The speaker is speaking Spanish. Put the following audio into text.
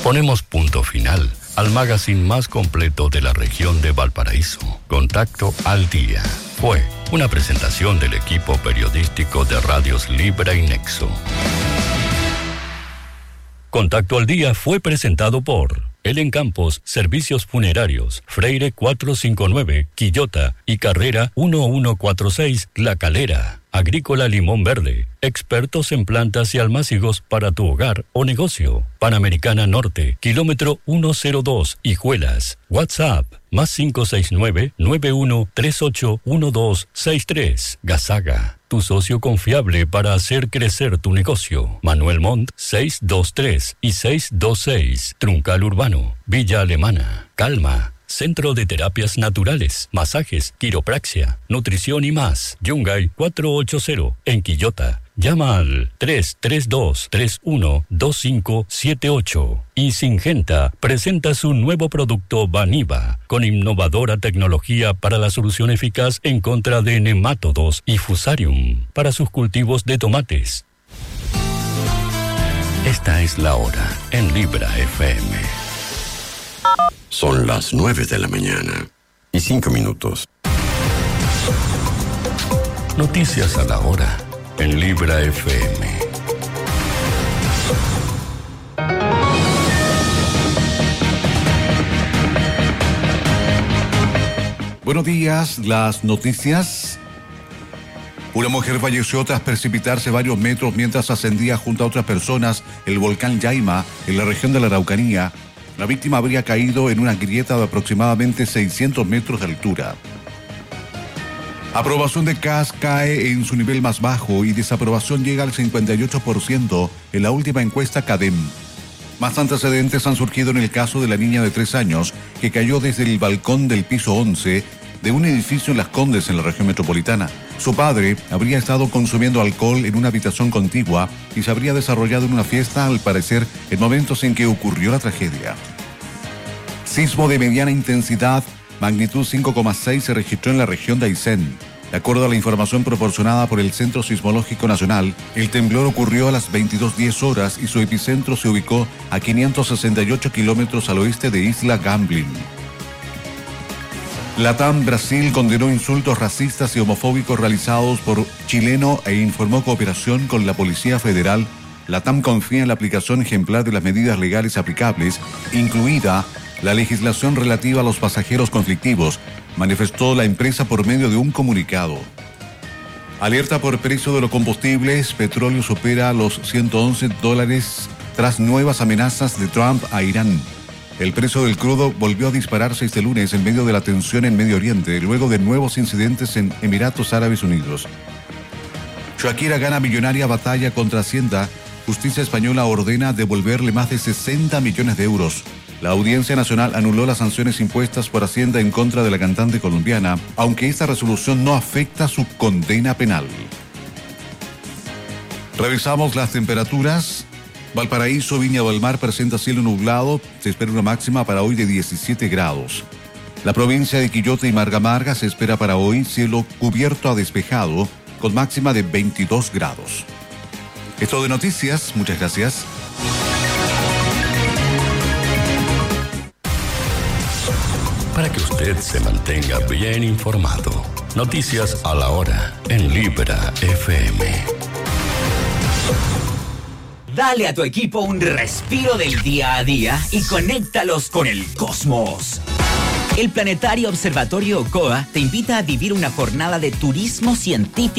Ponemos punto final al magazine más completo de la región de Valparaíso. Contacto al Día. Fue una presentación del equipo periodístico de Radios Libra y Nexo. Contacto al Día fue presentado por Elen Campos, Servicios Funerarios, Freire 459, Quillota y Carrera 1146, La Calera. Agrícola Limón Verde, expertos en plantas y almácigos para tu hogar o negocio. Panamericana Norte, kilómetro 102, Hijuelas. WhatsApp, +569 91381263. Gazaga, tu socio confiable para hacer crecer tu negocio. Manuel Montt, 623 y 626. Truncal Urbano, Villa Alemana. Calma, Centro de Terapias Naturales, Masajes, Quiropraxia, Nutrición y más. Yungay 480, en Quillota. Llama al 332-312578. Y Syngenta presenta su nuevo producto Vaniva, con innovadora tecnología para la solución eficaz en contra de nemátodos y fusarium, para sus cultivos de tomates. Esta es la hora en Libra FM. Son las 9 de la mañana y 5 minutos. Noticias a la hora en Libra FM. Buenos días, las noticias. Una mujer falleció tras precipitarse varios metros mientras ascendía junto a otras personas el volcán Yaima en la región de la Araucanía. La víctima habría caído en una grieta de aproximadamente 600 metros de altura. Aprobación de CAS cae en su nivel más bajo y desaprobación llega al 58% en la última encuesta CADEM. Más antecedentes han surgido en el caso de la niña de 3 años que cayó desde el balcón del piso 11 de un edificio en Las Condes, en la región metropolitana. Su padre habría estado consumiendo alcohol en una habitación contigua y se habría desarrollado en una fiesta, al parecer, en momentos en que ocurrió la tragedia. Sismo de mediana intensidad, magnitud 5,6, se registró en la región de Aysén. De acuerdo a la información proporcionada por el Centro Sismológico Nacional, el temblor ocurrió a las 22:10 horas y su epicentro se ubicó a 568 kilómetros al oeste de Isla Gambling. Latam Brasil condenó insultos racistas y homofóbicos realizados por chileno e informó cooperación con la Policía Federal. Latam confía en la aplicación ejemplar de las medidas legales aplicables, incluida la legislación relativa a los pasajeros conflictivos, manifestó la empresa por medio de un comunicado. Alerta por precio de los combustibles, petróleo supera los $111 tras nuevas amenazas de Trump a Irán. El precio del crudo volvió a dispararse este lunes en medio de la tensión en Medio Oriente, luego de nuevos incidentes en Emiratos Árabes Unidos. Shakira gana millonaria batalla contra Hacienda. Justicia española ordena devolverle más de 60 millones de euros. La Audiencia Nacional anuló las sanciones impuestas por Hacienda en contra de la cantante colombiana, aunque esta resolución no afecta su condena penal. Revisamos las temperaturas. Valparaíso, Viña del Mar presenta cielo nublado. Se espera una máxima para hoy de 17 grados. La provincia de Quillota y Marga Marga se espera para hoy cielo cubierto a despejado con máxima de 22 grados. Esto de noticias. Muchas gracias. Para que usted se mantenga bien informado. Noticias a la hora en Libra FM. Dale a tu equipo un respiro del día a día y conéctalos con el cosmos. El Planetario Observatorio Ocoa te invita a vivir una jornada de turismo científico